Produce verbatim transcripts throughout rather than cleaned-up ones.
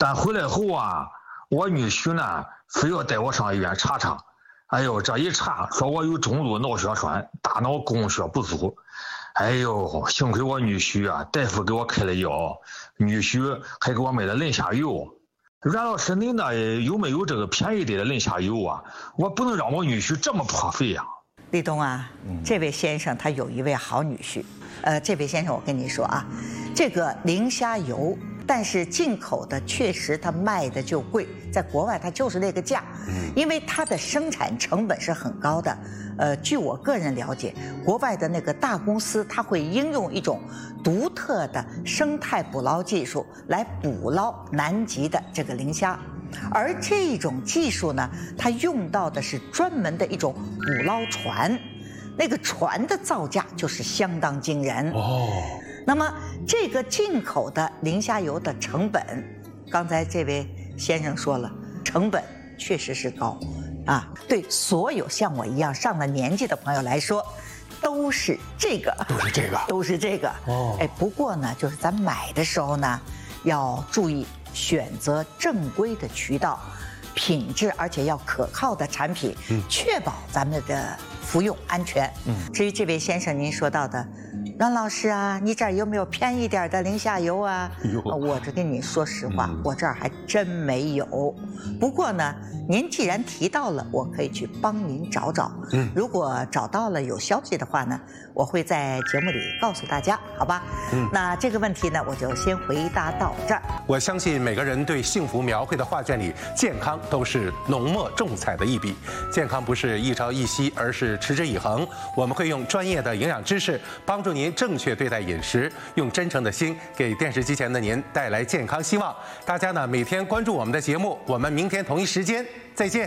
但回来后啊，我女婿呢非要带我上医院查查。哎呦，这一查说我有中度脑血栓，大脑供血不足。哎呦，幸亏我女婿啊，大夫给我开了药，女婿还给我买了磷虾油。阮老师，您呢有没有这个便宜点的磷虾油啊？我不能让我女婿这么破费呀、啊。 立冬啊，这位先生他有一位好女婿，呃，这位先生我跟你说啊，这个磷虾油。但是进口的确实它卖的就贵，在国外它就是那个价，因为它的生产成本是很高的。呃，据我个人了解，国外的那个大公司它会应用一种独特的生态捕捞技术来捕捞南极的这个磷虾，而这种技术呢，它用到的是专门的一种捕捞船，那个船的造价就是相当惊人哦。那么这个进口的磷虾油的成本，刚才这位先生说了，成本确实是高，啊，对所有像我一样上了年纪的朋友来说，都是这个， 都是这个， 都是这个。哦，哎，不过呢，就是咱买的时候呢，要注意选择正规的渠道，品质而且要可靠的产品，嗯，确保咱们的服用安全。嗯，至于这位先生您说到的。阮老师啊，你这儿有没有便宜点的磷虾油啊？我这跟你说实话，嗯、我这儿还真没有。不过呢，您既然提到了，我可以去帮您找找。嗯，如果找到了有消息的话呢，我会在节目里告诉大家，好吧？嗯，那这个问题呢，我就先回答到这儿。 我相信每个人对幸福描绘的画卷里，健康都是浓墨重彩的一笔。健康不是一朝一夕，而是持之以恒。我们会用专业的营养知识帮助您正确对待饮食，用真诚的心给电视机前的您带来健康希望。大家呢每天关注我们的节目，我们明天同一时间再见。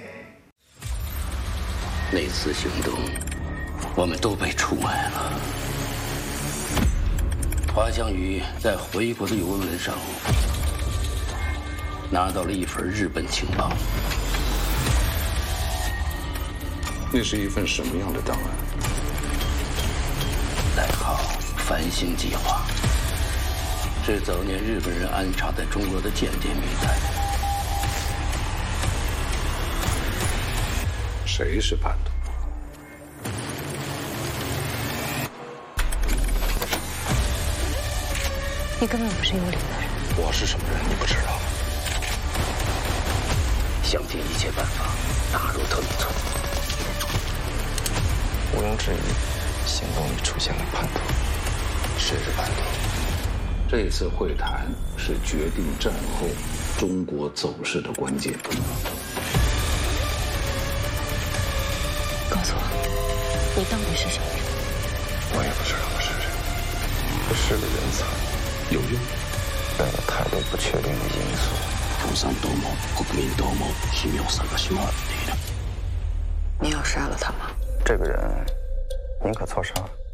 那次行动，我们都被出卖了。滑翔鱼在回国的游轮上拿到了一份日本情报。 那是一份什么样的档案？ 代号繁星计划，是早年日本人安插在中国的间谍名单。 谁是叛徒？ 你根本不是有理的人。 我是什么人？你不知道。 想尽一切办法打入特米村。 毋庸置疑，行动里出现了叛徒。 谁是叛徒？这次会谈是决定战后中国走势的关键。 告诉我，你到底是什么人？ 我也不知道我是谁。 我是个人才， 有用， 带了太多不确定的因素。 共産党も国民党も姫を探し回っている。 你要杀了他吗？ 这个人宁可错杀。